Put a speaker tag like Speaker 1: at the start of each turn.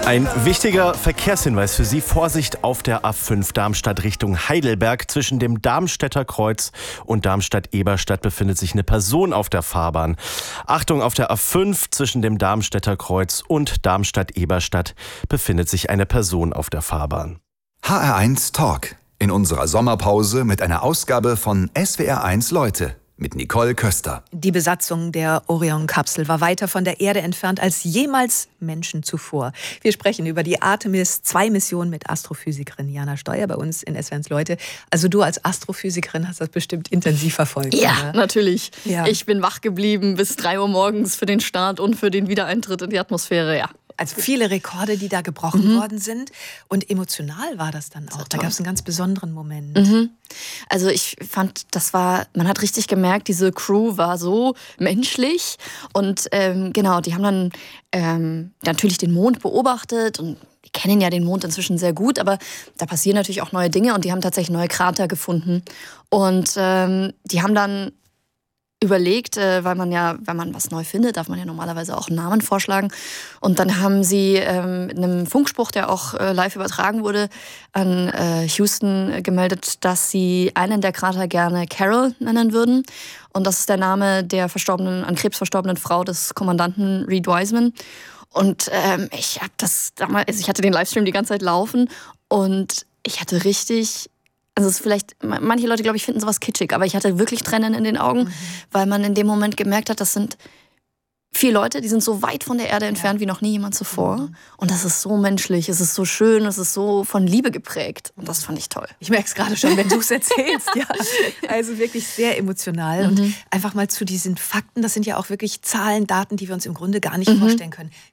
Speaker 1: Ein wichtiger Verkehrshinweis für Sie. Vorsicht auf der A5 Darmstadt Richtung Heidelberg. Zwischen dem Darmstädter Kreuz und Darmstadt-Eberstadt befindet sich eine Person auf der Fahrbahn. Achtung, auf der A5 zwischen dem Darmstädter Kreuz und Darmstadt-Eberstadt befindet sich eine Person auf der Fahrbahn.
Speaker 2: HR1 Talk. In unserer Sommerpause mit einer Ausgabe von SWR1 Leute. Mit Nicole Köster.
Speaker 3: Die Besatzung der Orion-Kapsel war weiter von der Erde entfernt als jemals Menschen zuvor. Wir sprechen über die Artemis-2-Mission mit Astrophysikerin Jana Steuer bei uns in SWR1 Leute. Also du als Astrophysikerin hast das bestimmt intensiv verfolgt.
Speaker 4: Ja,
Speaker 3: oder?
Speaker 4: Natürlich.
Speaker 3: Ja.
Speaker 4: Ich bin wach geblieben bis 3 Uhr morgens für den Start und für den Wiedereintritt in die Atmosphäre, ja.
Speaker 3: Also viele Rekorde, die da gebrochen worden sind. Und emotional war das dann auch. Da gab es einen ganz besonderen Moment.
Speaker 4: Also ich fand, man hat richtig gemerkt, diese Crew war so menschlich. Und genau, die haben dann natürlich den Mond beobachtet und die kennen ja den Mond inzwischen sehr gut, aber da passieren natürlich auch neue Dinge und die haben tatsächlich neue Krater gefunden. Und die haben dann überlegt, weil man ja, wenn man was neu findet, darf man ja normalerweise auch einen Namen vorschlagen. Und dann haben sie mit einem Funkspruch, der auch live übertragen wurde, an Houston gemeldet, dass sie einen der Krater gerne Carol nennen würden. Und das ist der Name der an Krebs verstorbenen Frau des Kommandanten Reed Wiseman. Und ich hatte den Livestream die ganze Zeit laufen und ich hatte richtig. Also es ist vielleicht, manche Leute, glaube ich, finden sowas kitschig, aber ich hatte wirklich Tränen in den Augen, weil man in dem Moment gemerkt hat, das sind 4 Leute, die sind so weit von der Erde entfernt wie noch nie jemand zuvor. Und das ist so menschlich, es ist so schön, es ist so von Liebe geprägt. Und das fand ich toll.
Speaker 3: Ich merke es gerade schon, wenn du es erzählst. Ja. Also wirklich sehr emotional. Und einfach mal zu diesen Fakten, das sind ja auch wirklich Zahlen, Daten, die wir uns im Grunde gar nicht vorstellen können.